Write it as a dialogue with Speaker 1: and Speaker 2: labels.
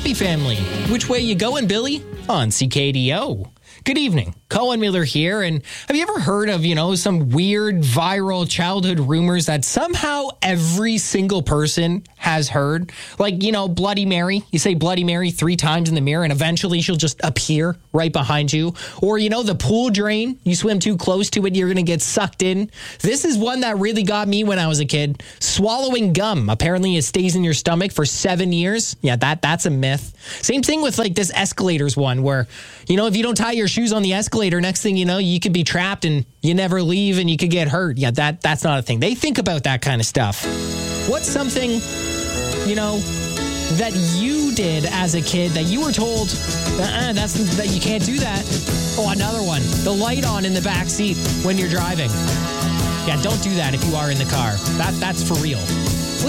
Speaker 1: happy family. Which way you going, Billy? On CKDO. Good evening. Colin Miller here. And have you ever heard of, some weird viral childhood rumors that somehow every single person has heard? Like, Bloody Mary. You say Bloody Mary 3 times in the mirror and eventually she'll just appear right behind you. Or, the pool drain. You swim too close to it, you're going to get sucked in. This is one that really got me when I was a kid. Swallowing gum. Apparently it stays in your stomach for 7 years. Yeah, that's a myth. Same thing with this escalators one where, if you don't tie your shoes on the escalator, next thing you know, you could be trapped and you never leave and you could get hurt. Yeah, that's not a thing. They think about that kind of stuff. What's something, that you did as a kid that you were told that you can't do that? Oh, another one. The light on in the back seat when you're driving. Yeah, don't do that if you are in the car. That's for real.